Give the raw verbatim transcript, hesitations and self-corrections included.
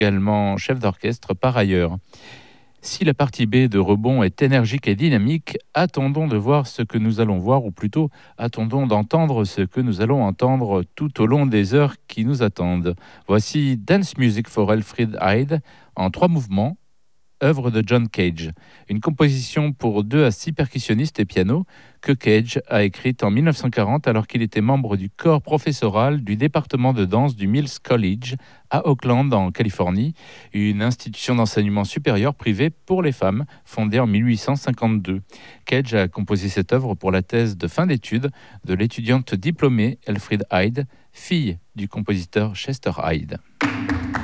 également chef d'orchestre par ailleurs. Si la partie B de Rebond est énergique et dynamique, attendons de voir ce que nous allons voir, ou plutôt attendons d'entendre ce que nous allons entendre tout au long des heures qui nous attendent. Voici Dance Music for Elfriede Hyde en trois mouvements, œuvre de John Cage, une composition pour deux à six percussionnistes et piano que Cage a écrite en mille neuf cent quarante alors qu'il était membre du corps professoral du département de danse du Mills College à Oakland en Californie, une institution d'enseignement supérieur privé pour les femmes fondée en mille huit cent cinquante-deux. Cage a composé cette œuvre pour la thèse de fin d'études de l'étudiante diplômée Elfriede Hyde, fille du compositeur Chester Hyde.